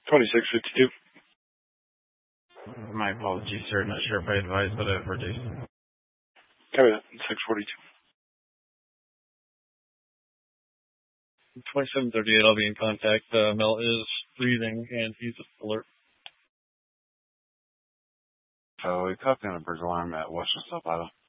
2652. My apologies, sir. Not sure if I advised, but I've reduced. Copy that. 642. 2738, I'll be in contact. Mel is breathing and he's alert. So we copy on a bridge alarm at Western South Island.